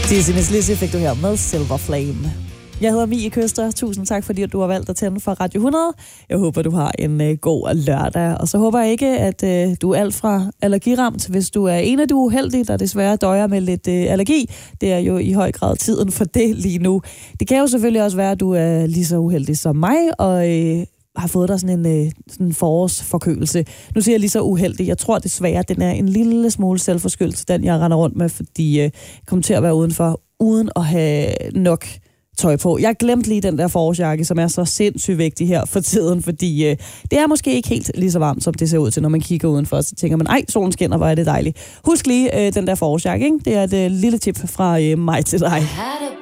Dizzy Miss Lizzy fik du her med Silver Flame. Jeg hedder Mie Køster. Tusind tak, fordi du har valgt at tænde for Radio 100. Jeg håber, du har en god lørdag. Og så håber jeg ikke, at du er alt fra allergiramt, hvis du er en af de uheldige, der desværre døjer med lidt allergi. Det er jo i høj grad tiden for det lige nu. Det kan jo selvfølgelig også være, at du er lige så uheldig som mig, og har fået dig sådan en forårsforkølelse. Nu siger jeg lige så uheldig. Jeg tror desværre, at den er en lille smule selvforskyldt, den jeg render rundt med, fordi jeg kom til at være udenfor, uden at have nok tøj på. Jeg glemte lige den der forårsjakke, som er så sindssygt vigtig her for tiden, fordi det er måske ikke helt lige så varmt, som det ser ud til, når man kigger udenfor, så tænker man, ej, solen skinner, hvor er det dejligt. Husk lige den der forårsjakke, ikke? Det er et lille tip fra mig til dig.